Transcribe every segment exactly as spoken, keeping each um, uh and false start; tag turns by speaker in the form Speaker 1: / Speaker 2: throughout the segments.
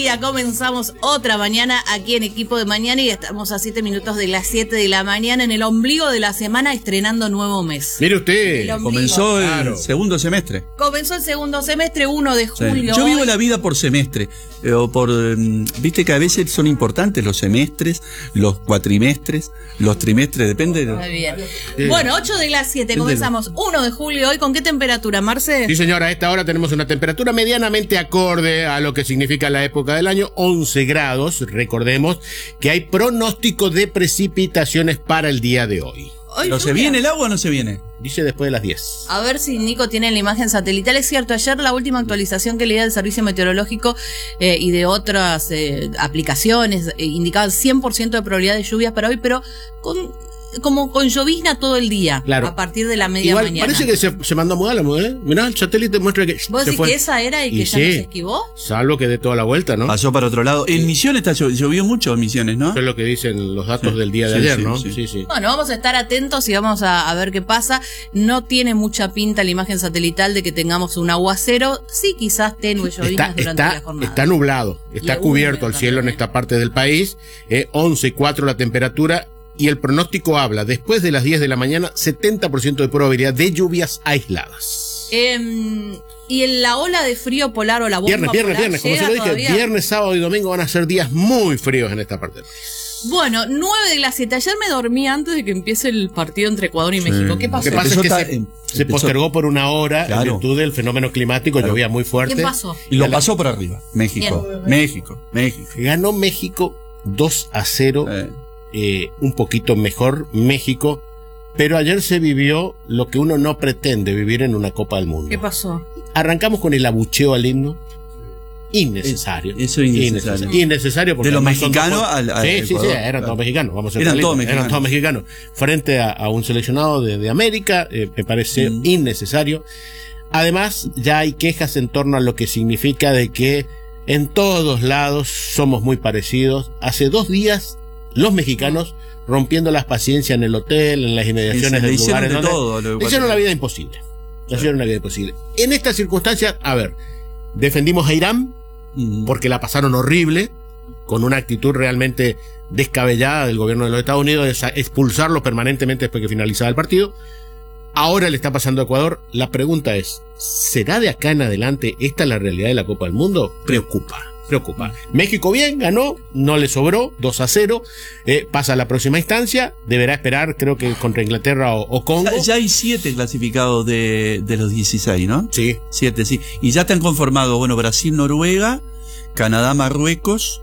Speaker 1: día comenzamos otra mañana aquí en Equipo de Mañana y estamos a siete minutos de las siete de la mañana en el ombligo de la semana estrenando nuevo mes.
Speaker 2: Mire usted,
Speaker 3: comenzó el
Speaker 2: claro.
Speaker 3: segundo semestre.
Speaker 1: Comenzó el segundo semestre, uno de julio.
Speaker 3: Sí. Yo vivo
Speaker 1: hoy.
Speaker 3: la vida por semestre, eh, o por, eh, viste que a veces son importantes los semestres, los cuatrimestres, los trimestres, depende de...
Speaker 1: Muy bien. Bueno, ocho de las siete, comenzamos uno de julio hoy. ¿Con qué temperatura, Marce?
Speaker 2: Sí, señora, a esta hora tenemos una temperatura medianamente acorde a lo que significa la época del año, once grados. Recordemos que hay pronóstico de precipitaciones para el día de hoy.
Speaker 1: Hoy
Speaker 3: ¿Pero se viene el agua o no se viene?
Speaker 2: Dice después de las diez.
Speaker 1: A ver si Nico tiene la imagen satelital. Es cierto, ayer la última actualización que leía del Servicio Meteorológico eh, y de otras eh, aplicaciones eh, indicaban cien por ciento de probabilidad de lluvias para hoy, pero con como con llovizna todo el día,
Speaker 2: claro.
Speaker 1: A partir de la media
Speaker 2: Igual,
Speaker 1: mañana.
Speaker 2: parece que se, se mandó a mudar la mujer, ¿eh? Mirá, el satélite muestra que
Speaker 1: ¿Vos
Speaker 2: se
Speaker 1: decís
Speaker 2: fue.
Speaker 1: que esa era y, y que ya
Speaker 2: sí,
Speaker 1: no se esquivó?
Speaker 2: Salvo que dé toda la vuelta, ¿no?
Speaker 3: Pasó para otro lado. En Misiones está llo- llovió mucho en Misiones, ¿no?
Speaker 2: Eso es lo que dicen los datos
Speaker 3: Sí,
Speaker 2: del día de
Speaker 3: sí,
Speaker 2: ayer,
Speaker 3: sí,
Speaker 2: ¿no?
Speaker 3: sí.
Speaker 2: Sí, sí.
Speaker 1: Bueno, vamos a estar atentos y vamos a, a ver qué pasa. No tiene mucha pinta la imagen satelital de que tengamos un aguacero. Sí, quizás tenue lloviznas
Speaker 2: Está,
Speaker 1: durante
Speaker 2: está,
Speaker 1: la jornada.
Speaker 2: está nublado, está
Speaker 1: Y
Speaker 2: cubierto
Speaker 1: húmedo
Speaker 2: el cielo
Speaker 1: también,
Speaker 2: en esta parte del país, eh, once cuatro la temperatura y el pronóstico habla, después de las diez de la mañana, setenta por ciento de probabilidad de lluvias aisladas.
Speaker 1: Eh, y en la ola de frío polar o la bomba
Speaker 2: Viernes, viernes,
Speaker 1: polar,
Speaker 2: viernes, como se
Speaker 1: ¿llega
Speaker 2: lo dije,
Speaker 1: todavía?
Speaker 2: viernes, sábado y domingo van a ser días muy fríos en esta parte del país.
Speaker 1: Bueno, nueve de las siete. Ayer me dormí antes de que empiece el partido entre Ecuador y México. ¿Qué
Speaker 2: Lo
Speaker 1: pasó?
Speaker 2: que pasa es que
Speaker 3: Empezó
Speaker 2: se,
Speaker 3: ta- em-
Speaker 2: se
Speaker 3: empezó-
Speaker 2: postergó por una hora
Speaker 3: Claro.
Speaker 2: en virtud del fenómeno climático,
Speaker 3: Claro.
Speaker 2: llovía muy fuerte.
Speaker 1: ¿Qué pasó?
Speaker 3: Y lo pasó por arriba. México, México, México.
Speaker 2: Ganó México dos a cero.
Speaker 3: Eh,
Speaker 2: Eh, un poquito mejor México, pero ayer se vivió lo que uno no pretende vivir en una Copa del Mundo.
Speaker 1: ¿Qué pasó?
Speaker 2: Arrancamos con el abucheo al himno. Innecesario.
Speaker 3: Eso es innecesario.
Speaker 2: Innecesario porque
Speaker 3: De los
Speaker 2: además son
Speaker 3: mexicanos
Speaker 2: dos-
Speaker 3: al- al
Speaker 2: Sí, sí, sí,
Speaker 3: Ecuador,
Speaker 2: eran
Speaker 3: claro.
Speaker 2: todos mexicanos. Vamos a ser
Speaker 3: Eran
Speaker 2: realistas,
Speaker 3: todos
Speaker 2: Eran
Speaker 3: mexicanos.
Speaker 2: todos mexicanos. Frente a, a un seleccionado de, de América, eh, me parece
Speaker 3: Mm.
Speaker 2: innecesario. Además, ya hay quejas en torno a lo que significa de que en todos lados somos muy parecidos. Hace dos días, los mexicanos rompiendo las paciencias en el hotel, en las inmediaciones
Speaker 3: le
Speaker 2: del
Speaker 3: hicieron
Speaker 2: lugar. en
Speaker 3: de
Speaker 2: donde-
Speaker 3: todo a lo de
Speaker 2: le hicieron la
Speaker 3: Guatemala.
Speaker 2: vida imposible. Le hicieron la vida imposible. En estas circunstancias, a ver, defendimos a Irán
Speaker 3: mm,
Speaker 2: porque la pasaron horrible, con una actitud realmente descabellada del gobierno de los Estados Unidos de sa- expulsarlos permanentemente después que finalizaba el partido. Ahora le está pasando a Ecuador. La pregunta es, ¿será de acá en adelante esta la realidad de la Copa del Mundo? Preocupa, preocupa. México bien, ganó, no le sobró, dos a cero, eh, pasa a la próxima instancia, deberá esperar, creo que contra Inglaterra o, o Congo.
Speaker 3: ya, ya hay siete clasificados de, de los dieciséis, ¿no?
Speaker 2: Sí,
Speaker 3: Siete, sí. Y ya están conformados, bueno, Brasil, Noruega, Canadá, Marruecos.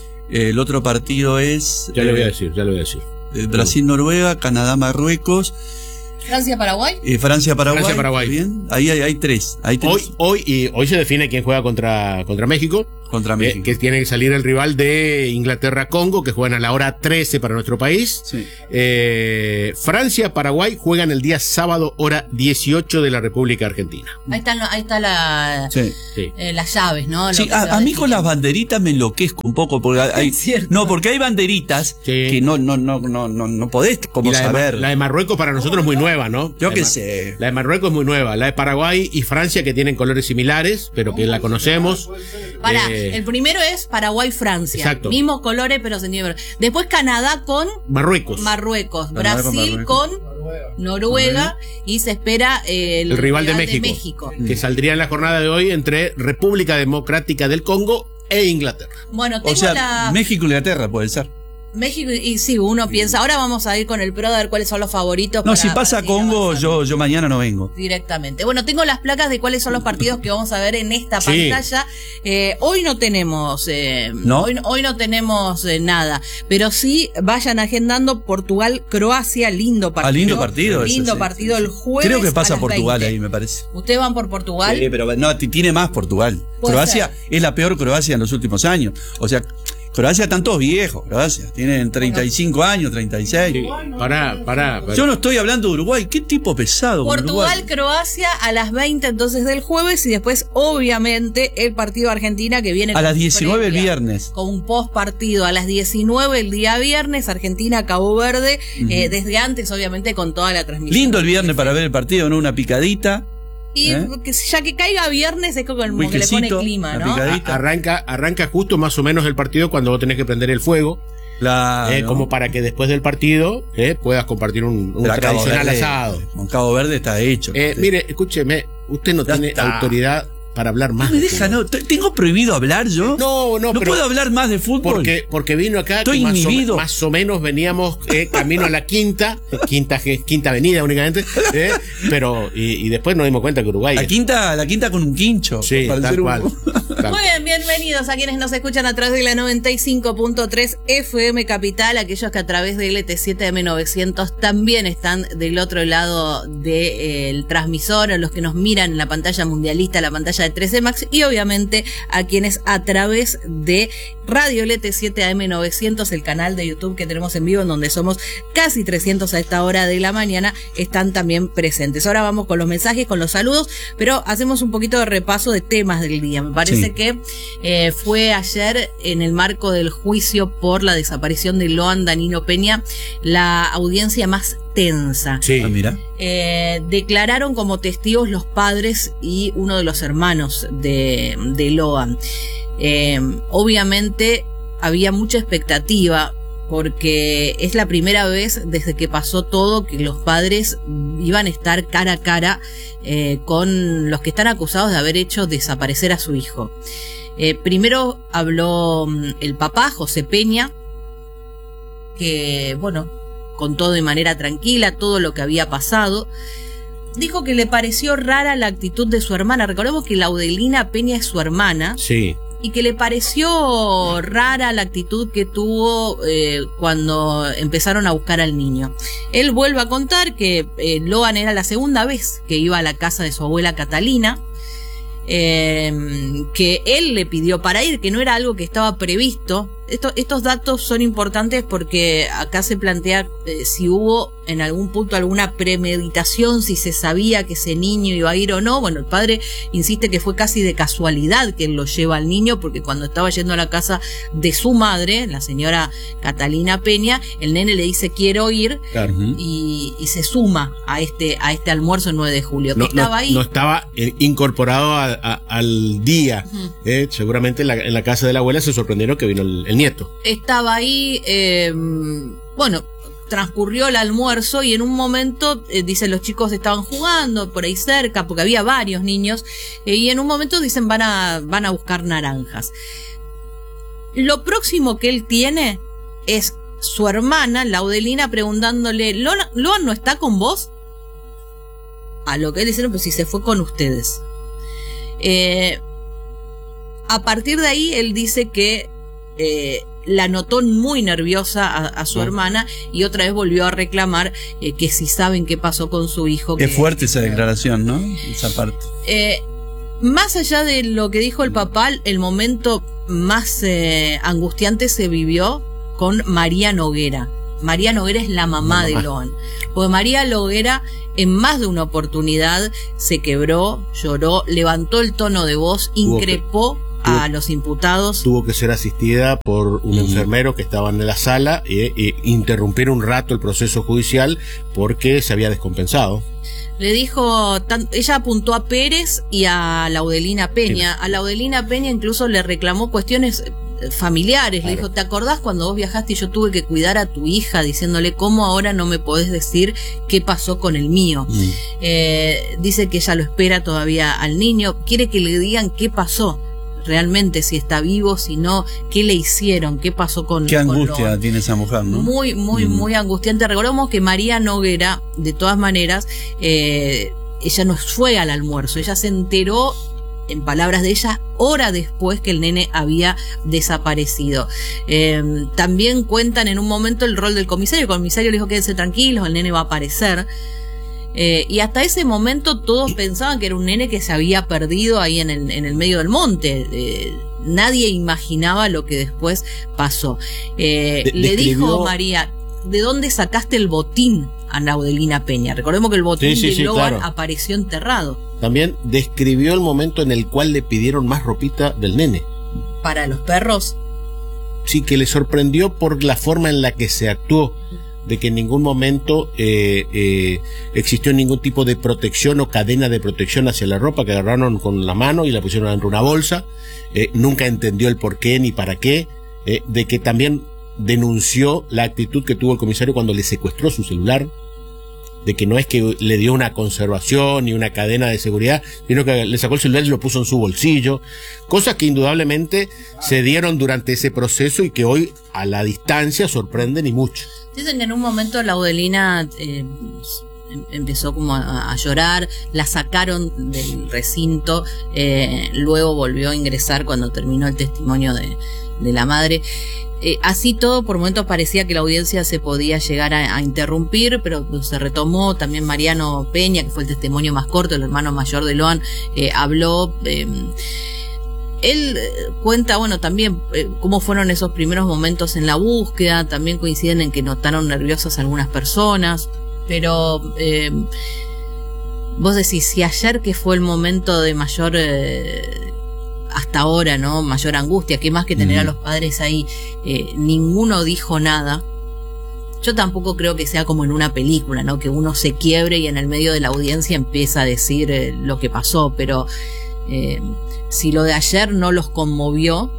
Speaker 3: El otro partido es
Speaker 2: ya le voy a
Speaker 3: eh,
Speaker 2: decir, ya le voy a decir.
Speaker 3: eh, Brasil, Noruega, Canadá, Marruecos,
Speaker 1: ¿Francia, Paraguay?
Speaker 3: eh, Francia, Paraguay.
Speaker 2: Francia, Paraguay.
Speaker 3: Bien, ahí hay, hay tres. Hay tres
Speaker 2: Hoy, hoy, y hoy se define quién juega contra, contra México.
Speaker 3: contra
Speaker 2: Eh,
Speaker 3: México.
Speaker 2: que tiene que salir el rival de Inglaterra-Congo, que juegan a la hora trece para nuestro país.
Speaker 3: Sí.
Speaker 2: Eh, Francia-Paraguay juegan el día sábado, hora dieciocho de la República Argentina.
Speaker 1: Ahí está, ahí está la,
Speaker 3: Sí.
Speaker 2: Sí.
Speaker 1: eh, las llaves, ¿no? Lo
Speaker 3: Sí,
Speaker 1: que se va
Speaker 3: a, a mí con
Speaker 1: definir.
Speaker 3: las banderitas me enloquezco un poco porque hay,
Speaker 1: Es cierto.
Speaker 3: no, porque hay banderitas
Speaker 2: Sí.
Speaker 3: que no, no, no, no, no, no podés como
Speaker 2: Y la, de,
Speaker 3: saber.
Speaker 2: Ma- la de Marruecos para nosotros es muy nueva, ¿no?
Speaker 3: Yo
Speaker 2: La de
Speaker 3: qué
Speaker 2: Ma-
Speaker 3: sé.
Speaker 2: La de Marruecos es muy nueva. La de Paraguay y Francia, que tienen colores similares, pero que la conocemos.
Speaker 1: Pará,
Speaker 2: Eh,
Speaker 1: el primero es Paraguay-Francia.
Speaker 2: Exacto.
Speaker 1: Mismos colores, pero sentido. Después Canadá con
Speaker 2: Marruecos.
Speaker 1: Marruecos.
Speaker 3: Canadá con
Speaker 1: Brasil
Speaker 3: Marruecos.
Speaker 1: con Noruega. Y se espera eh, el,
Speaker 2: el rival de México, que saldría en la jornada de hoy entre República Democrática del Congo e Inglaterra.
Speaker 1: Bueno, tengo
Speaker 3: O sea,
Speaker 1: la...
Speaker 3: México y Inglaterra puede ser.
Speaker 1: México, y sí, uno piensa, ahora vamos a ir con el pro a ver cuáles son los favoritos.
Speaker 3: No,
Speaker 1: para-
Speaker 3: si pasa
Speaker 1: para seguir
Speaker 3: Congo,
Speaker 1: avanzando.
Speaker 3: yo, yo mañana no vengo.
Speaker 1: Directamente. Bueno, tengo las placas de cuáles son los partidos que vamos a ver en esta
Speaker 2: Sí.
Speaker 1: pantalla. Eh, hoy no tenemos, eh,
Speaker 3: ¿No?
Speaker 1: Hoy, hoy no tenemos eh, nada, pero sí vayan agendando Portugal-Croacia, lindo partido.
Speaker 3: Ah, lindo partido ese,
Speaker 1: Lindo
Speaker 3: sí,
Speaker 1: partido
Speaker 3: sí,
Speaker 1: el
Speaker 3: sí.
Speaker 1: jueves.
Speaker 3: Creo que
Speaker 1: a
Speaker 3: pasa
Speaker 1: las
Speaker 3: Portugal
Speaker 1: veinte.
Speaker 3: ahí, me parece.
Speaker 1: ¿Ustedes van por Portugal?
Speaker 3: Sí, pero no, t- tiene más Portugal.
Speaker 1: Puede
Speaker 3: Croacia
Speaker 1: ser.
Speaker 3: es la peor Croacia en los últimos años. O sea, Croacia están todos viejos, Croacia. Tienen treinta y cinco años, treinta y seis.
Speaker 2: Sí, pará, pará. pará.
Speaker 3: Yo no estoy hablando de Uruguay. ¿Qué tipo pesado con Uruguay?
Speaker 1: Portugal-Croacia a las veinte entonces del jueves y después obviamente el partido de Argentina que viene
Speaker 3: A
Speaker 1: con
Speaker 3: las diecinueve el
Speaker 1: previa,
Speaker 3: viernes.
Speaker 1: con un post partido a las diecinueve el día viernes, Argentina-Cabo Verde,
Speaker 3: Ujú.
Speaker 1: eh, desde antes obviamente con toda la transmisión.
Speaker 3: Lindo el viernes para ver el partido, ¿no? Una picadita.
Speaker 1: Y
Speaker 3: ¿Eh?
Speaker 1: que ya que caiga viernes es como que le pone clima, ¿no?
Speaker 2: A- arranca, arranca justo más o menos el partido cuando vos tenés que prender el fuego.
Speaker 3: Claro.
Speaker 2: Eh, como para que después del partido eh, puedas compartir un, un
Speaker 3: Pero a Cabo
Speaker 2: tradicional
Speaker 3: Verde,
Speaker 2: asado.
Speaker 3: Con Cabo Verde está hecho.
Speaker 2: Eh,
Speaker 3: Sí.
Speaker 2: Mire, escúcheme, usted no
Speaker 3: Ya
Speaker 2: tiene
Speaker 3: está.
Speaker 2: autoridad para hablar más.
Speaker 3: No me
Speaker 2: de
Speaker 3: deja,
Speaker 2: fútbol.
Speaker 3: no. T- ¿Tengo prohibido hablar yo?
Speaker 2: No, no,
Speaker 3: ¿No
Speaker 2: pero
Speaker 3: puedo hablar más de fútbol?
Speaker 2: porque, porque vino acá,
Speaker 3: Estoy
Speaker 2: que más, o,
Speaker 3: inhibido.
Speaker 2: más o menos veníamos eh, camino a la quinta, quinta, quinta avenida únicamente, eh, pero y, y después nos dimos cuenta que Uruguay.
Speaker 3: La quinta, la quinta con un quincho.
Speaker 2: Sí,
Speaker 3: para
Speaker 2: tal
Speaker 3: hacer un-
Speaker 2: cual. Tal-
Speaker 1: Muy bien, bienvenidos a quienes nos escuchan a través de la noventa y cinco punto tres F M Capital, aquellos que a través de L T siete M novecientos también están del otro lado del transmisor, a los que nos miran en la pantalla mundialista, la pantalla de trece Max, y obviamente a quienes a través de Radio L T siete A M novecientos, el canal de YouTube que tenemos en vivo, en donde somos casi trescientos a esta hora de la mañana, están también presentes. Ahora vamos con los mensajes, con los saludos, pero hacemos un poquito de repaso de temas del día. Me parece
Speaker 3: Sí.
Speaker 1: que eh, fue ayer, en el marco del juicio por la desaparición de Loan Danilo Peña, la audiencia más tensa.
Speaker 2: Sí.
Speaker 3: Ah, mira.
Speaker 1: Eh, declararon como testigos los padres y uno de los hermanos de, de Loan. Eh, obviamente había mucha expectativa porque es la primera vez desde que pasó todo que los padres iban a estar cara a cara eh, con los que están acusados de haber hecho desaparecer a su hijo. Eh, primero habló mm, el papá, José Peña, que, bueno, contó de manera tranquila todo lo que había pasado. Dijo que le pareció rara la actitud de su hermana. Recordemos que Laudelina Peña es su hermana.
Speaker 2: Sí.
Speaker 1: Y que le pareció rara la actitud que tuvo eh, cuando empezaron a buscar al niño. Él vuelve a contar que eh, Loan era la segunda vez que iba a la casa de su abuela Catalina, eh, que él le pidió para ir, que no era algo que estaba previsto. Esto, estos datos son importantes porque acá se plantea eh, si hubo en algún punto alguna premeditación, si se sabía que ese niño iba a ir o no. Bueno, el padre insiste que fue casi de casualidad que él lo lleva al niño, porque cuando estaba yendo a la casa de su madre, la señora Catalina Peña, el nene le dice quiero ir,
Speaker 2: Claro.
Speaker 1: y, y se suma a este, a este almuerzo el nueve de julio, que
Speaker 2: No,
Speaker 1: estaba
Speaker 2: no-
Speaker 1: ahí.
Speaker 2: no estaba eh, incorporado a- a- al día.
Speaker 1: Ujú.
Speaker 2: eh, seguramente en la, en la casa de la abuela se sorprendieron que vino el, el nieto.
Speaker 1: Estaba ahí, eh, bueno, transcurrió el almuerzo y en un momento, eh, dicen los chicos estaban jugando por ahí cerca, porque había varios niños, eh, y en un momento dicen van a, van a buscar naranjas. Lo próximo que él tiene es su hermana, Laudelina, preguntándole, ¿Loan, Loan no está con vos? A lo que él dice, no, pues si se fue con ustedes. Eh, a partir de ahí, él dice que eh, la notó muy nerviosa a, a su
Speaker 2: Ah.
Speaker 1: hermana y otra vez volvió a reclamar eh, que si saben qué pasó con su hijo.
Speaker 3: Qué
Speaker 1: que-
Speaker 3: fuerte esa declaración, ¿no? Esa parte.
Speaker 1: Eh, más allá de lo que dijo el papá, el momento más eh, angustiante se vivió con María Noguera. María Noguera es la mamá,
Speaker 2: La mamá.
Speaker 1: de Loan. Porque María Noguera en más de una oportunidad se quebró, lloró, levantó el tono de voz,
Speaker 2: Tuvo que-
Speaker 1: increpó
Speaker 2: tuvo-
Speaker 1: a los imputados.
Speaker 2: Tuvo que ser asistida por un
Speaker 3: Mm.
Speaker 2: enfermero que estaba en la sala e, e interrumpir un rato el proceso judicial porque se había descompensado.
Speaker 1: Le dijo, tan- ella apuntó a Pérez y a Laudelina Peña. A Laudelina Peña incluso le reclamó cuestiones eh, familiares. Le
Speaker 2: Claro.
Speaker 1: dijo, ¿te acordás cuando vos viajaste y yo tuve que cuidar a tu hija? Diciéndole, ¿cómo ahora no me podés decir qué pasó con el mío?
Speaker 3: Mm.
Speaker 1: Eh, dice que ella lo espera todavía al niño. Quiere que le digan qué pasó realmente, si está vivo, si no, qué le hicieron, qué pasó con
Speaker 3: Qué
Speaker 1: con
Speaker 3: angustia
Speaker 1: Loan.
Speaker 3: tiene esa mujer, ¿no?
Speaker 1: Muy, muy,
Speaker 3: Mm.
Speaker 1: muy angustiante. Recordemos que María Noguera, de todas maneras, eh, ella no fue al almuerzo, ella se enteró, en palabras de ella, hora después que el nene había desaparecido. Eh, también cuentan en un momento el rol del comisario. El comisario le dijo, quédense tranquilos, el nene va a aparecer. Eh, y hasta ese momento todos pensaban que era un nene que se había perdido ahí en el, en el medio del monte. Eh, nadie imaginaba lo que después pasó. Eh,
Speaker 2: De-
Speaker 1: le
Speaker 2: describió-
Speaker 1: dijo María, ¿de dónde sacaste el botín a Laudelina Peña? Recordemos que el botín
Speaker 2: Sí, sí,
Speaker 1: de
Speaker 2: sí,
Speaker 1: Loan
Speaker 2: claro.
Speaker 1: apareció enterrado.
Speaker 2: También describió el momento en el cual le pidieron más ropita del nene.
Speaker 1: Para los perros,
Speaker 2: Sí, que le sorprendió por la forma en la que se actuó. de que en ningún momento eh, eh, existió ningún tipo de protección o cadena de protección hacia la ropa, que agarraron con la mano y la pusieron dentro de una bolsa. Eh, nunca entendió el por qué ni para qué, eh, de que también denunció la actitud que tuvo el comisario cuando le secuestró su celular, de que no es que le dio una conservación ni una cadena de seguridad, sino que le sacó el celular y lo puso en su bolsillo, cosas que indudablemente se dieron durante ese proceso y que hoy a la distancia sorprenden y mucho.
Speaker 1: Dicen que en un momento Laudelina eh, empezó como a, a llorar, la sacaron del recinto, eh, luego volvió a ingresar cuando terminó el testimonio de, de la madre. Eh, así todo, por momentos parecía que la audiencia se podía llegar a, a interrumpir, pero pues, se retomó. También Mariano Peña, que fue el testimonio más corto, el hermano mayor de Loan, eh, habló. Eh, él eh, cuenta, bueno, también eh, cómo fueron esos primeros momentos en la búsqueda. También coinciden en que notaron nerviosas algunas personas, pero eh, vos decís, si ayer que fue el momento de mayor... Eh, hasta ahora, ¿no? Mayor angustia, que más que tener mm. a los padres ahí, eh, ninguno dijo nada. Yo tampoco creo que sea como en una película, ¿no? Que uno se quiebre y en el medio de la audiencia empieza a decir eh, lo que pasó, pero eh, si lo de ayer no los conmovió,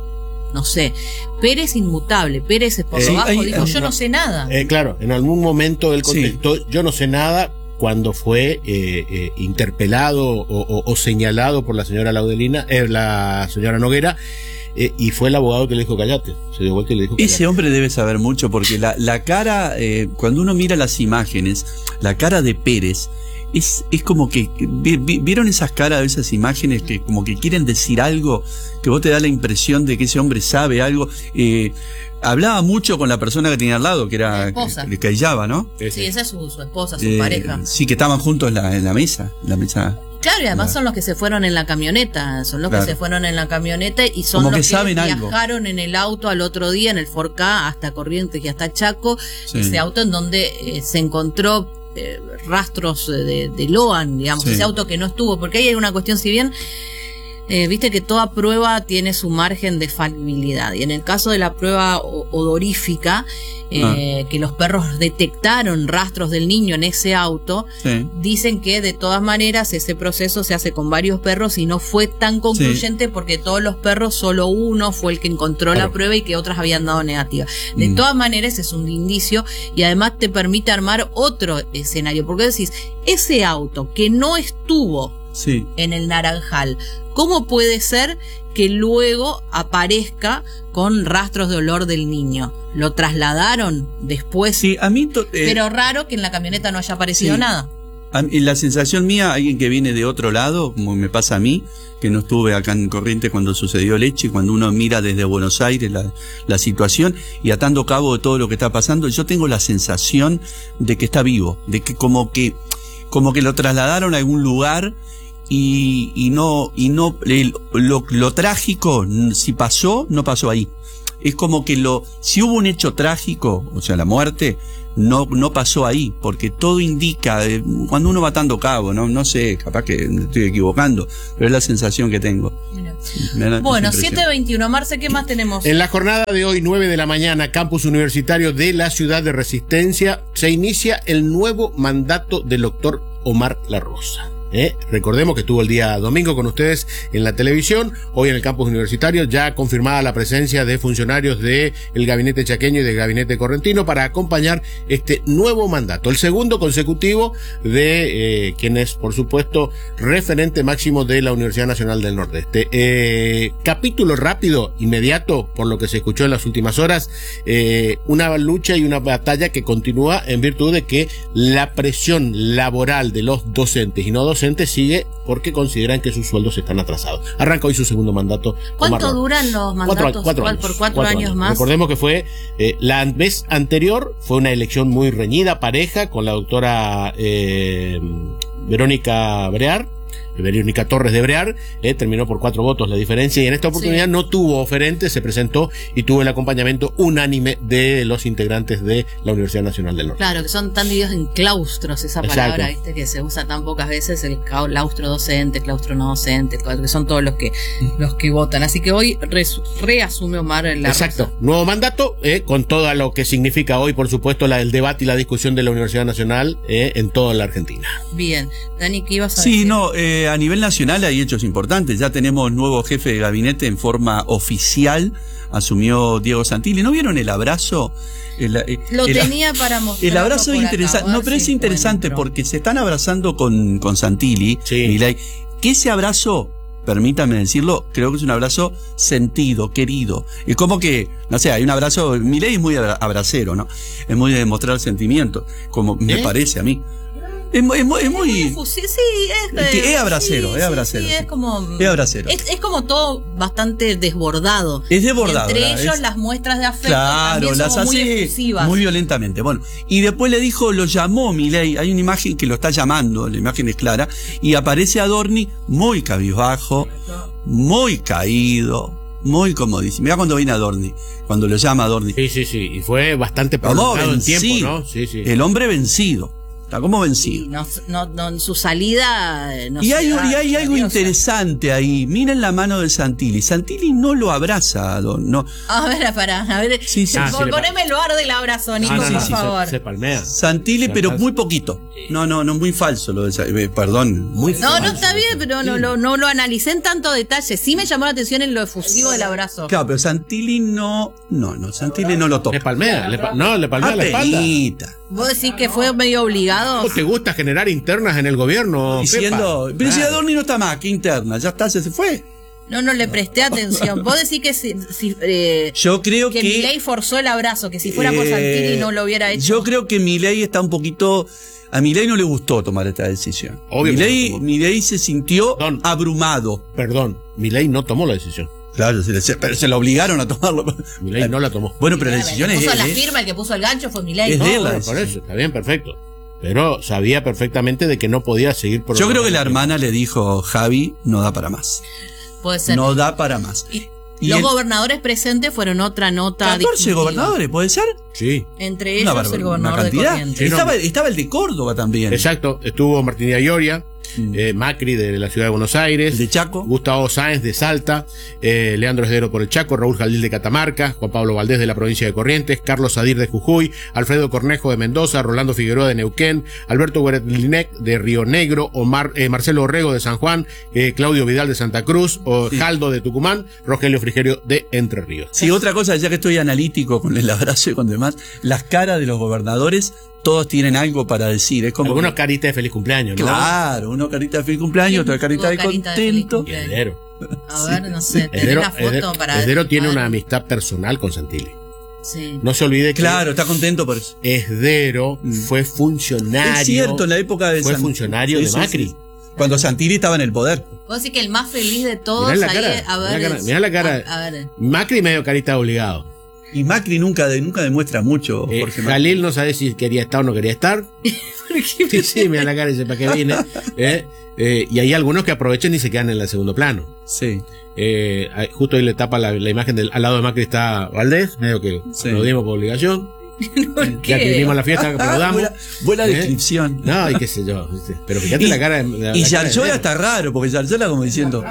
Speaker 1: no sé. Pérez inmutable, Pérez por eh, abajo, dijo, yo no, no sé nada.
Speaker 2: Eh, claro, en algún momento él contestó, sí. yo no sé nada, cuando fue eh, eh, interpelado o, o, o señalado por la señora Laudelina, eh, la señora Noguera, eh, y fue el abogado que le dijo callate, se dio vuelta y le dijo callate.
Speaker 3: Ese hombre debe saber mucho, porque la, la cara, eh, cuando uno mira las imágenes, la cara de Pérez es, es como que, ¿vieron esas caras, esas imágenes que como que quieren decir algo, que vos te da la impresión de que ese hombre sabe algo? Eh, hablaba mucho con la persona que tenía al lado, que era,
Speaker 1: esposa.
Speaker 3: que le callaba, ¿no?
Speaker 1: Sí, esa es su, su esposa, su
Speaker 3: eh,
Speaker 1: pareja.
Speaker 3: Sí, que estaban juntos en la, en la mesa, en la mesa.
Speaker 1: Claro, y además
Speaker 3: la...
Speaker 1: son los que se fueron en la camioneta, son los claro. que se fueron en la camioneta y son
Speaker 3: como
Speaker 1: los
Speaker 3: que,
Speaker 1: que
Speaker 3: saben
Speaker 1: viajaron
Speaker 3: algo.
Speaker 1: En el auto al otro día, en el Ford Ka, hasta Corrientes y hasta Chaco, sí. ese auto en donde eh, se encontró eh, rastros de, de Loan, digamos, sí. ese auto que no estuvo, porque ahí hay una cuestión, si bien Eh, viste que toda prueba tiene su margen de falibilidad, y en el caso de la prueba odorífica, eh, ah. que los perros detectaron rastros del niño en ese auto, sí. dicen que de todas maneras ese proceso se hace con varios perros y no fue tan concluyente, sí. porque todos los perros, solo uno fue el que encontró claro. la prueba y que otras habían dado negativa. De mm. todas maneras es un indicio y además te permite armar otro escenario, porque decís, ese auto que no estuvo sí. en el Naranjal, ¿cómo puede ser que luego aparezca con rastros de olor del niño? ¿Lo trasladaron después?
Speaker 3: Sí, a mí to- eh,
Speaker 1: pero raro que en la camioneta no haya aparecido
Speaker 3: sí.
Speaker 1: nada.
Speaker 3: A mí, la sensación mía, alguien que viene de otro lado, como me pasa a mí, que no estuve acá en Corrientes cuando sucedió el hecho, y cuando uno mira desde Buenos Aires la, la situación y atando cabo de todo lo que está pasando, yo tengo la sensación de que está vivo, de que como que, como que lo trasladaron a algún lugar. Y, y no, y no, el, lo, lo trágico, si pasó, no pasó ahí. Es como que lo, si hubo un hecho trágico, o sea, la muerte, no, no pasó ahí, porque todo indica, eh, cuando uno va atando cabo, no, no sé, capaz que me estoy equivocando, pero es la sensación que tengo.
Speaker 1: Da, bueno, siete veintiuno, Marce, ¿qué más tenemos?
Speaker 2: En la jornada de hoy, nueve de la mañana, campus universitario de la ciudad de Resistencia, se inicia el nuevo mandato del doctor Omar La Rosa. Eh, recordemos que estuvo el día domingo con ustedes en la televisión, hoy en el campus universitario, ya confirmada la presencia de funcionarios del gabinete chaqueño y del gabinete correntino para acompañar este nuevo mandato, el segundo consecutivo de eh, quien es, por supuesto, referente máximo de la Universidad Nacional del Nordeste. Eh, capítulo rápido, inmediato, por lo que se escuchó en las últimas horas, eh, una lucha y una batalla que continúa en virtud de que la presión laboral de los docentes y no docentes sigue porque consideran que sus sueldos están atrasados. Arranca hoy su segundo mandato.
Speaker 1: ¿Cuánto Omar duran los mandatos?
Speaker 2: Cuatro, cuatro años,
Speaker 1: por cuatro, cuatro años, años más.
Speaker 2: Recordemos que fue eh, la vez anterior fue una elección muy reñida, pareja, con la doctora eh, Verónica Brear, Verónica Torres de Brear, eh, terminó por cuatro votos la diferencia, y en esta oportunidad sí. no tuvo oferente, se presentó y tuvo el acompañamiento unánime de los integrantes de la Universidad Nacional del Norte.
Speaker 1: Claro, que son tan divididos en claustros, esa palabra,
Speaker 2: Exacto.
Speaker 1: viste, que se usa tan pocas veces, el claustro docente, claustro no docente, que son todos los que los que votan. Así que hoy re, reasume Omar la
Speaker 2: Exacto,
Speaker 1: Rosa.
Speaker 2: nuevo mandato, eh, con todo lo que significa hoy, por supuesto, la, el debate y la discusión de la Universidad Nacional eh, en toda la Argentina.
Speaker 1: Bien, Dani, ¿qué ibas a
Speaker 3: Sí,
Speaker 1: decir?
Speaker 3: no, eh, a nivel nacional hay hechos importantes. Ya tenemos nuevo jefe de gabinete en forma oficial. Asumió Diego Santilli. ¿No vieron el abrazo? El, eh,
Speaker 1: Lo
Speaker 3: el,
Speaker 1: tenía para mostrar.
Speaker 3: El abrazo es interesante. No, pero es interesante
Speaker 1: encuentro.
Speaker 3: porque se están abrazando con, con Santilli.
Speaker 2: Sí.
Speaker 3: Milei. Que ese abrazo, permítanme decirlo, creo que es un abrazo sentido, querido. Es como que, no sé, hay un abrazo. Milei es muy abracero, ¿no? Es muy de demostrar sentimientos, como me
Speaker 2: ¿Eh?
Speaker 3: parece a mí. Es, muy- es muy. Es muy
Speaker 1: Es muy efusi- sí, es,
Speaker 3: Es que
Speaker 1: eh,
Speaker 3: es abracero,
Speaker 1: sí,
Speaker 3: es
Speaker 1: sí,
Speaker 3: abracero,
Speaker 1: sí,
Speaker 3: sí.
Speaker 1: es como.
Speaker 3: Es abracero.
Speaker 1: Es, es como todo bastante desbordado.
Speaker 3: Es desbordado,
Speaker 1: Entre
Speaker 3: ¿verdad?
Speaker 1: ellos,
Speaker 3: Es-
Speaker 1: las muestras de afecto
Speaker 3: Claro,
Speaker 1: también
Speaker 3: las
Speaker 1: son muy
Speaker 3: hace
Speaker 1: efusivas.
Speaker 3: muy violentamente. Bueno, y después le dijo, lo llamó Milei. Hay una imagen que lo está llamando, la imagen es clara, y aparece Adorni muy cabizbajo, muy caído, muy como dice. Mira cuando viene Adorni, cuando lo llama Adorni.
Speaker 2: Sí, sí, sí, y fue bastante
Speaker 3: Como
Speaker 2: prolongado en
Speaker 3: vencido.
Speaker 2: tiempo, ¿no? Sí, sí.
Speaker 3: El hombre vencido. Está como
Speaker 1: Y
Speaker 3: vencido.
Speaker 1: no, no, no, en su salida. eh, No
Speaker 3: Y
Speaker 1: se
Speaker 3: hay,
Speaker 1: da
Speaker 3: y hay algo
Speaker 1: nerviosa.
Speaker 3: interesante ahí. Miren la mano de Santilli. Santilli no lo abraza, a Don- no.
Speaker 1: A ver, para, a ver.
Speaker 3: Sí, sí,
Speaker 2: Ah,
Speaker 1: Pon-
Speaker 2: sí, le pa-
Speaker 1: poneme el bar del abrazo, Nico,
Speaker 2: No, no, no,
Speaker 1: por
Speaker 2: sí,
Speaker 1: favor.
Speaker 2: Se, se palmea.
Speaker 3: Santilli, pero muy poquito. No, no, no, muy falso lo de Sa- eh, perdón.
Speaker 2: Muy
Speaker 1: No, no
Speaker 2: falso.
Speaker 1: está bien, pero no, no, no lo analicé en tanto detalle. Sí me llamó la atención en lo efusivo del abrazo.
Speaker 3: Claro, pero Santilli no. No, no, Santilli no lo
Speaker 2: Le
Speaker 3: toca.
Speaker 2: palmea, le pa- no, le palmea la espalda.
Speaker 3: Apenita.
Speaker 1: ¿Vos decís que fue medio obligado?
Speaker 2: ¿Cómo te gusta generar internas en el gobierno,
Speaker 3: Diciendo,
Speaker 2: Pepa?
Speaker 3: pero si
Speaker 2: Claro.
Speaker 3: Adorni no está más, que interna, ya está, se se fue.
Speaker 1: No, no le presté atención. ¿Vos decís que si, si, eh,
Speaker 3: Yo creo
Speaker 1: que
Speaker 3: que.
Speaker 1: Milei forzó el abrazo, que si fuera por
Speaker 3: eh,
Speaker 1: Santilli no lo hubiera hecho?
Speaker 3: Yo creo que Milei está un poquito. A Milei no le gustó tomar esta decisión.
Speaker 2: Obvio que
Speaker 3: Milei,
Speaker 2: no tomó.
Speaker 3: Milei se sintió
Speaker 2: Don.
Speaker 3: abrumado.
Speaker 2: Perdón, Milei no tomó la decisión.
Speaker 3: Claro, se le, se, pero se lo obligaron a tomarlo.
Speaker 2: Milei no la tomó.
Speaker 3: Bueno, pero la
Speaker 1: El
Speaker 3: decisión
Speaker 1: que
Speaker 3: es
Speaker 1: puso
Speaker 3: de
Speaker 1: la
Speaker 3: él, ¿eh?
Speaker 1: firma, el que puso el gancho fue Milei.
Speaker 3: Es
Speaker 1: ¿no?
Speaker 3: de
Speaker 2: No,
Speaker 3: él la
Speaker 2: bueno, por
Speaker 3: decisión.
Speaker 2: eso, está bien, perfecto. Pero sabía perfectamente de que no podía seguir por
Speaker 3: Yo creo que la hermana le dijo, Javi, no da para más.
Speaker 1: Puede ser.
Speaker 3: No da para más.
Speaker 1: Y
Speaker 3: Y
Speaker 1: los
Speaker 3: el-
Speaker 1: gobernadores presentes fueron otra nota.
Speaker 3: catorce
Speaker 1: distintiva.
Speaker 3: gobernadores, ¿puede ser?
Speaker 2: Sí,
Speaker 1: Entre
Speaker 3: Una
Speaker 1: ellos
Speaker 3: barbar-
Speaker 1: el
Speaker 3: una
Speaker 1: gobernador de
Speaker 3: cantidad.
Speaker 1: Corrientes.
Speaker 2: Sí, no.
Speaker 3: Estaba, estaba el de Córdoba también.
Speaker 2: exacto. Estuvo Martín Ioria,
Speaker 3: Mm.
Speaker 2: eh, Macri de la ciudad de Buenos Aires,
Speaker 3: El de Chaco.
Speaker 2: Gustavo Sáenz de Salta, eh, Leandro Esdero por el Chaco, Raúl Jaldil de Catamarca, Juan Pablo Valdés de la provincia de Corrientes, Carlos Sadir de Jujuy, Alfredo Cornejo de Mendoza, Rolando Figueroa de Neuquén, Alberto Gueretlinec de Río Negro, Omar, eh, Marcelo Orrego de San Juan, eh, Claudio Vidal de Santa Cruz, o
Speaker 3: Sí.
Speaker 2: Jaldo de Tucumán, Rogelio Frigerio de Entre Ríos.
Speaker 3: Sí, otra cosa, ya que estoy analítico con el abrazo y con demás, las caras de los gobernadores, todos tienen algo para decir. Es como.
Speaker 2: Algunos caritas de feliz cumpleaños, ¿no?
Speaker 3: Claro, uno carita de feliz cumpleaños, otra carita de
Speaker 1: Tuvo carita de feliz
Speaker 3: contento.
Speaker 2: Y Esdero.
Speaker 1: A ver, no sé, tenés
Speaker 2: Esdero,
Speaker 1: la foto
Speaker 2: Esdero-
Speaker 1: para.
Speaker 2: Esdero tiene
Speaker 1: para-
Speaker 2: una amistad personal con Santilli.
Speaker 1: Sí.
Speaker 2: No se olvide que
Speaker 3: Claro, está contento por eso.
Speaker 2: Esdero
Speaker 3: Mm.
Speaker 2: fue funcionario.
Speaker 3: Es cierto, en la época de
Speaker 2: Fue
Speaker 3: San-
Speaker 2: funcionario
Speaker 3: Sí,
Speaker 2: de
Speaker 3: sí,
Speaker 2: Macri.
Speaker 3: sí. Cuando Santilli estaba en el poder.
Speaker 1: Vos decís que el más feliz de todos
Speaker 2: Mirá la
Speaker 1: ahí,
Speaker 2: cara,
Speaker 1: a ver.
Speaker 2: mirá la cara,
Speaker 1: es-
Speaker 2: mirá la cara.
Speaker 1: A, a ver.
Speaker 2: Macri medio carita de obligado.
Speaker 3: Y Macri nunca, de- nunca demuestra mucho.
Speaker 2: Eh,
Speaker 3: Jorge Macri.
Speaker 2: Jalil no sabe si quería estar o no quería estar. Sí, sí, mira la cara y dice, ¿para qué viene? Eh, eh, y hay algunos que aprovechan y se quedan en el segundo plano.
Speaker 3: Sí.
Speaker 2: Eh, ahí- justo ahí le tapa la, la imagen del al lado de Macri está Valdés, medio que
Speaker 3: Sí.
Speaker 2: lo dimos por obligación.
Speaker 1: ¿Por
Speaker 2: Ya que
Speaker 1: qué?
Speaker 2: vinimos a la fiesta, aplaudamos.
Speaker 3: buena buena
Speaker 2: ¿Eh?
Speaker 3: descripción.
Speaker 2: No, y qué sé yo. ¿viste? Pero fíjate
Speaker 3: Y-
Speaker 2: la cara de. la-
Speaker 3: Y
Speaker 2: la cara de
Speaker 3: Yarzola
Speaker 2: Esdero.
Speaker 3: está raro, porque Yarzola como diciendo.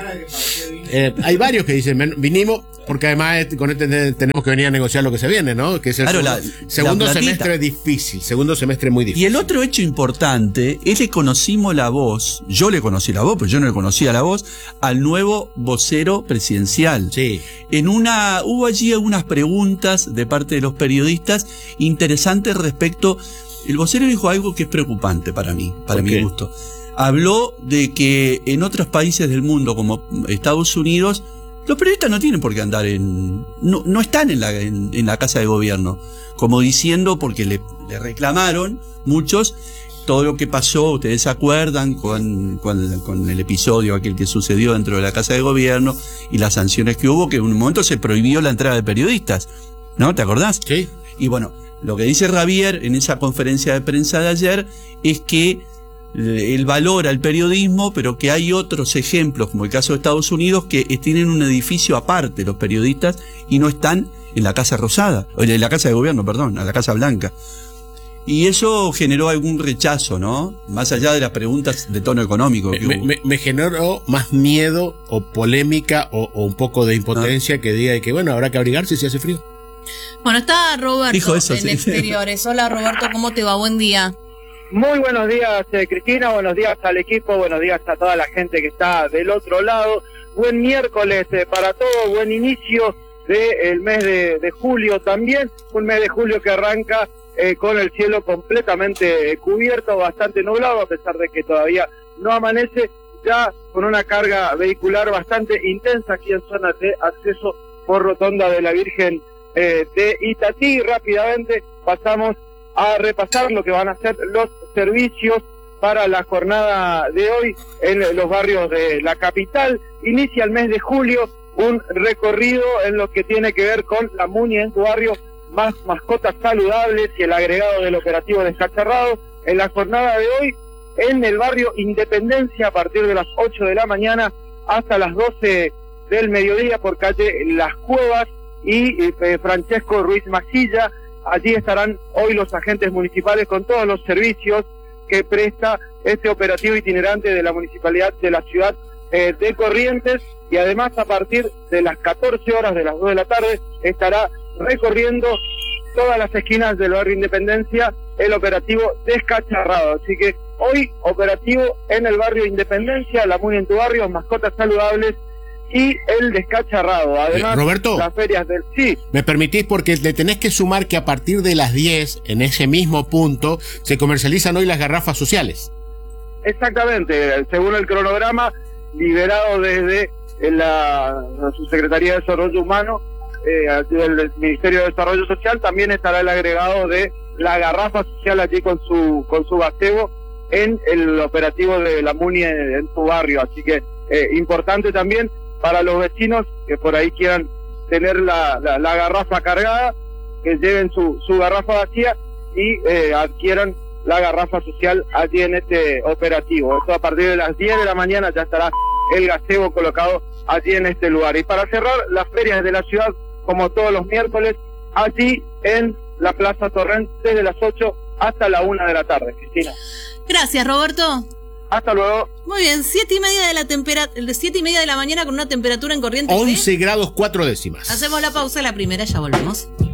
Speaker 2: Eh, hay varios que dicen, "Ven- vinimos porque además este- con este te- tenemos que venir a negociar lo que se viene, ¿no? Que es el
Speaker 3: Claro,
Speaker 2: segundo,
Speaker 3: la-
Speaker 2: segundo
Speaker 3: la platita.
Speaker 2: semestre difícil, segundo semestre muy difícil.
Speaker 3: Y el otro hecho importante es que conocimos la voz, yo le conocí la voz, pero yo no le conocía la voz, al nuevo vocero presidencial.
Speaker 2: Sí,
Speaker 3: En una, hubo allí algunas preguntas de parte de los periodistas interesantes respecto. El vocero dijo algo que es preocupante para mí, para
Speaker 2: ¿Por
Speaker 3: mi
Speaker 2: qué?
Speaker 3: gusto. Habló de que en otros países del mundo, como Estados Unidos, los periodistas no tienen por qué andar en. No, no están en la, en, en la casa de gobierno. Como diciendo, porque le, le reclamaron muchos todo lo que pasó, ustedes se acuerdan, con, con, con el episodio aquel que sucedió dentro de la Casa de Gobierno y las sanciones que hubo, que en un momento se prohibió la entrada de periodistas, ¿no? ¿Te acordás?
Speaker 2: sí.
Speaker 3: Y bueno, lo que dice Javier en esa conferencia de prensa de ayer es que el valor al periodismo, pero que hay otros ejemplos, como el caso de Estados Unidos, que tienen un edificio aparte los periodistas y no están en la Casa Rosada, o en la Casa de Gobierno, perdón, en la Casa Blanca. Y eso generó algún rechazo, ¿no? Más allá de las preguntas de tono económico.
Speaker 2: Me,
Speaker 3: que
Speaker 2: me,
Speaker 3: hubo.
Speaker 2: me, me generó más miedo o polémica o, o un poco de impotencia ah. que diga que, bueno, habrá que abrigarse si hace frío.
Speaker 1: Bueno, está Roberto
Speaker 3: Dijo eso,
Speaker 1: en
Speaker 3: sí.
Speaker 1: Exteriores. Hola Roberto, ¿cómo te va? Buen día.
Speaker 4: Muy buenos días, eh, Cristina, buenos días al equipo, buenos días a toda la gente que está del otro lado. Buen miércoles eh, para todos, buen inicio del mes de, de julio también, un mes de julio que arranca eh, con el cielo completamente eh, cubierto, bastante nublado, a pesar de que todavía no amanece, ya con una carga vehicular bastante intensa aquí en zona de acceso por Rotonda de la Virgen eh, de Itatí. Rápidamente pasamos a repasar lo que van a ser los servicios para la jornada de hoy en los barrios de la capital. Inicia el mes de julio un recorrido en lo que tiene que ver con la Muni en tu barrio, más mascotas saludables y el agregado del operativo Descacharrado. En la jornada de hoy, en el barrio Independencia, a partir de las ocho de la mañana hasta las doce del mediodía, por calle Las Cuevas y eh, Francesco Ruiz Masilla. Allí estarán hoy los agentes municipales con todos los servicios que presta este operativo itinerante de la Municipalidad de la Ciudad eh, de Corrientes, y además a partir de las catorce horas de las dos de la tarde estará recorriendo todas las esquinas del barrio Independencia el operativo Descacharrado. Así que hoy operativo en el barrio Independencia, la Muni en tu barrio, mascotas saludables y el Descacharrado. Además,
Speaker 2: eh, Roberto,
Speaker 4: las ferias del... Sí.
Speaker 2: ¿Me permitís? Porque le tenés que sumar que a partir de las diez, en ese mismo punto, se comercializan hoy las garrafas sociales.
Speaker 4: Exactamente, según el cronograma, liberado desde la, la Subsecretaría de Desarrollo Humano, eh, del Ministerio de Desarrollo Social, también estará el agregado de la garrafa social allí con su con su gazebo en el operativo de la Muni en, en tu barrio. Así que eh, importante también para los vecinos que por ahí quieran tener la, la, la garrafa cargada, que lleven su, su garrafa vacía y eh, adquieran la garrafa social allí en este operativo. Esto a partir de las diez de la mañana ya estará el gazebo colocado allí en este lugar. Y para cerrar, las ferias de la ciudad, como todos los miércoles, allí en la Plaza Torrent, desde las ocho hasta la una de la tarde. Cristina.
Speaker 1: Gracias, Roberto.
Speaker 4: Hasta luego.
Speaker 1: Muy bien, siete y media de la temperatura, siete y media de la mañana con una temperatura en Corrientes.
Speaker 2: once grados cuatro décimas.
Speaker 1: Hacemos la pausa, la primera, ya volvemos.